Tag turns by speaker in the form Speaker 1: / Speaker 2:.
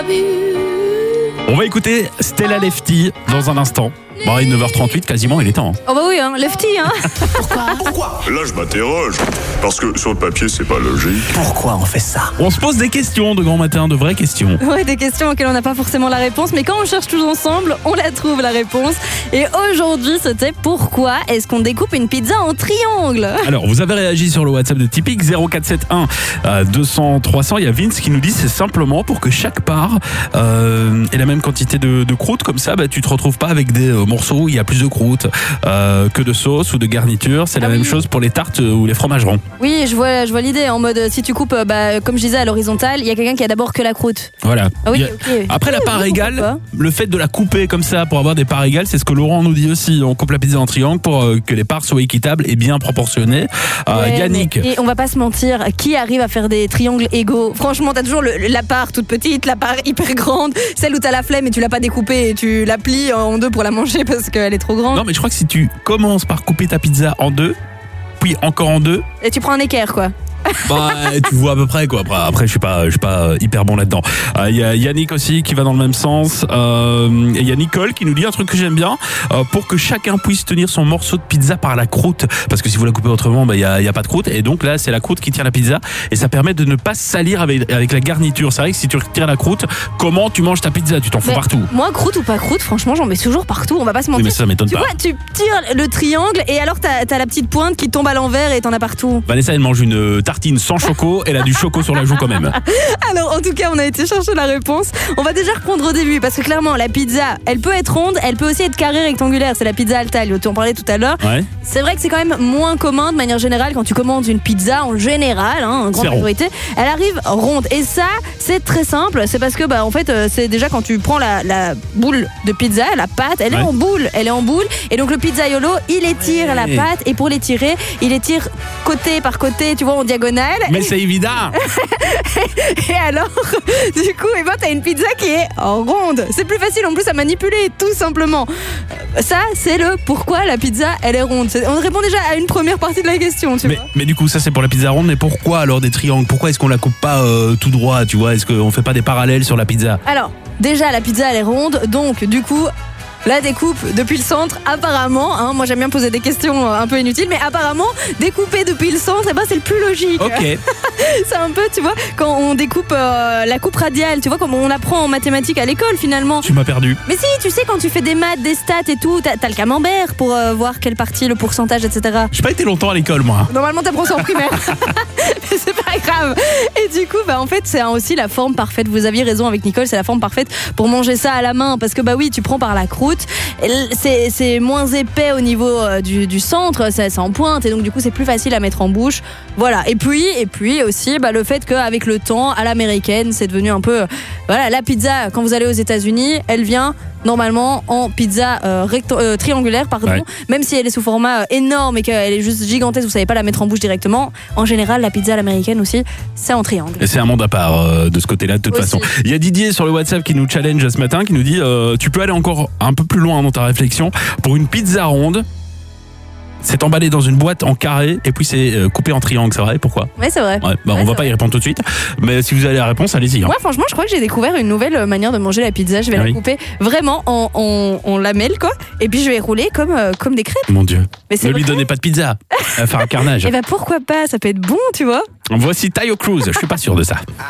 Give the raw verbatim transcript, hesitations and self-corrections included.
Speaker 1: On va écouter Stella Lefty dans un instant. Bon, il est neuf heures trente-huit, quasiment, il est temps.
Speaker 2: Oh bah oui, hein, Lefty, hein.
Speaker 3: Pourquoi Pourquoi Là, je m'interroge. Parce que sur le papier, c'est pas logique.
Speaker 4: Pourquoi on fait ça?
Speaker 1: On se pose des questions de grand matin, de vraies questions.
Speaker 2: Ouais, des questions auxquelles on n'a pas forcément la réponse, mais quand on cherche tous ensemble, on la trouve la réponse. Et aujourd'hui, c'était pourquoi est-ce qu'on découpe une pizza en triangle?
Speaker 1: Alors, vous avez réagi sur le WhatsApp de Typique zéro quatre sept un deux cents trois cents. Il y a Vince qui nous dit c'est simplement pour que chaque part euh, ait la même quantité de, de croûte. Comme ça, bah, tu te retrouves pas avec des euh, morceaux où il y a plus de croûte euh, que de sauce ou de garniture. C'est la
Speaker 2: Ah
Speaker 1: même
Speaker 2: oui.
Speaker 1: chose pour les tartes ou les fromages ronds.
Speaker 2: Oui, je vois, je vois l'idée. En mode, si tu coupes, bah, comme je disais, à l'horizontale, il y a quelqu'un qui a d'abord que la croûte.
Speaker 1: Voilà.
Speaker 2: Ah oui,
Speaker 1: Il y a-
Speaker 2: ok.
Speaker 1: Après la
Speaker 2: Oui,
Speaker 1: part
Speaker 2: oui, pourquoi
Speaker 1: égale,
Speaker 2: pas.
Speaker 1: le fait de la couper comme ça pour avoir des parts égales, c'est ce que Laurent nous dit aussi. On coupe la pizza en triangle pour euh, que les parts soient équitables et bien proportionnées. Euh,
Speaker 2: Ouais,
Speaker 1: Yannick,
Speaker 2: mais- Et on va pas se mentir, qui arrive à faire des triangles égaux? Franchement, t'as toujours le- la part toute petite, la part hyper grande, celle où t'as la flemme et tu l'as pas découpée et tu la plies en deux pour la manger parce qu'elle est trop grande.
Speaker 1: non mais je crois que si tu commences par couper ta pizza en deux, puis encore en deux,
Speaker 2: Et tu prends un équerre, quoi.
Speaker 1: bah tu vois à peu près quoi. Après, après je suis pas, je suis pas euh, hyper bon là-dedans. Il euh, y a Yannick aussi qui va dans le même sens. Euh, et il y a Nicole qui nous dit un truc que j'aime bien euh, pour que chacun puisse tenir son morceau de pizza par la croûte. Parce que si vous la coupez autrement, bah il y a, y a pas de croûte. Et donc là c'est la croûte qui tient la pizza et ça permet de ne pas se salir avec, avec la garniture. C'est vrai que si tu retires la croûte, comment tu manges ta pizza? Tu t'en fous
Speaker 2: Mais
Speaker 1: partout.
Speaker 2: Moi, croûte ou pas croûte, franchement, j'en mets toujours partout. On va pas se
Speaker 1: Oui
Speaker 2: mentir.
Speaker 1: mais ça m'étonne
Speaker 2: Tu
Speaker 1: pas.
Speaker 2: vois, tu tires le triangle et alors t'as as la petite pointe qui tombe à l'envers et t'en as partout.
Speaker 1: Vanessa elle mange une tartine sans choco. Elle a du choco sur la joue quand même.
Speaker 2: Alors, en tout cas, on a été chercher la réponse. On va déjà reprendre au début parce que clairement, la pizza, elle peut être ronde, elle peut aussi être carrée, rectangulaire. C'est la pizza al taglio. Tu en parlais tout à l'heure.
Speaker 1: Ouais.
Speaker 2: C'est vrai que c'est quand même moins commun de manière générale quand tu commandes une pizza en général, hein, en grande
Speaker 1: C'est rond.
Speaker 2: majorité, elle arrive ronde. Et ça, c'est très simple. C'est parce que, bah, en fait, euh, c'est déjà quand tu prends la, la boule de pizza, la pâte, elle
Speaker 1: Ouais.
Speaker 2: est en boule, elle est en boule. Et donc le pizzaiolo, il étire
Speaker 1: Ouais.
Speaker 2: la pâte et pour l'étirer, il étire côté par côté, tu vois, en diagonale.
Speaker 1: Mais c'est évident.
Speaker 2: Et alors, du coup, eh ben, t'as une pizza qui est en ronde. C'est plus facile en plus à manipuler, tout simplement. Euh, Ça, c'est le pourquoi la pizza, elle est ronde. C'est- On répond déjà à une première partie de la question, tu
Speaker 1: Mais,
Speaker 2: vois.
Speaker 1: mais du coup, ça c'est pour la pizza ronde. Mais pourquoi alors des triangles? Pourquoi est-ce qu'on la coupe pas euh, tout droit? Tu vois, est-ce qu'on fait pas des parallèles sur la pizza?
Speaker 2: Alors, déjà, la pizza, elle est ronde. Donc, du coup, la découpe depuis le centre, apparemment, hein, moi j'aime bien poser des questions euh, un peu inutiles, mais apparemment, découper depuis le centre, eh ben, c'est le plus logique.
Speaker 1: Ok.
Speaker 2: C'est un peu, tu vois, quand on découpe euh, la coupe radiale, tu vois, comme on apprend en mathématiques à l'école finalement.
Speaker 1: Tu m'as perdu.
Speaker 2: Mais si, tu sais, quand tu fais des maths, des stats et tout, t'as, t'as le camembert pour euh, voir quelle partie, le pourcentage, et cetera.
Speaker 1: J'ai pas été longtemps à l'école, moi.
Speaker 2: Normalement, t'apprends ça en primaire. Mais c'est pas grave. Et du coup, bah, en fait, c'est aussi la forme parfaite. Vous aviez raison avec Nicole, c'est la forme parfaite pour manger ça à la main. Parce que, bah oui, tu prends par la croûte. C'est, c'est moins épais au niveau euh, du, du centre, c'est, c'est en pointe. Et donc, du coup, c'est plus facile à mettre en bouche. Voilà. Et puis, et puis aussi, bah, le fait qu'avec le temps, à l'américaine, c'est devenu un peu. Euh, voilà, la pizza, quand vous allez aux États-Unis, elle vient normalement en pizza euh, recto- euh, triangulaire, pardon.
Speaker 1: Ouais.
Speaker 2: Même si elle est sous format euh, énorme et qu'elle est juste gigantesque, vous savez pas la mettre en bouche directement. En général, la pizza à l'américaine aussi, c'est en triangle.
Speaker 1: Et c'est un monde à part euh, de ce côté-là, de toute
Speaker 2: Aussi.
Speaker 1: façon. Il y a Didier sur le WhatsApp qui nous challenge ce matin, qui nous dit euh, tu peux aller encore un peu plus loin dans ta réflexion. Pour une pizza ronde, c'est emballé dans une boîte en carré et puis c'est euh, coupé en triangle, c'est vrai? Pourquoi?
Speaker 2: Ouais, c'est vrai.
Speaker 1: Ouais, bah,
Speaker 2: Ouais,
Speaker 1: on va
Speaker 2: c'est
Speaker 1: pas y
Speaker 2: vrai.
Speaker 1: répondre tout de suite, mais si vous avez la réponse, allez-y. Hein.
Speaker 2: Moi, franchement, je crois que j'ai découvert une nouvelle manière de manger la pizza. Je vais
Speaker 1: Ah
Speaker 2: la
Speaker 1: oui.
Speaker 2: couper vraiment en, en, en lamelles, quoi. Et puis, je vais rouler comme, euh, comme des crêpes.
Speaker 1: Mon Dieu.
Speaker 2: Mais c'est
Speaker 1: Ne lui
Speaker 2: vrai.
Speaker 1: donnez pas de pizza. Elle va faire un carnage.
Speaker 2: Et bah, pourquoi pas? Ça peut être bon, tu vois.
Speaker 1: Voici Tayo Cruz. Je suis pas sûr de ça.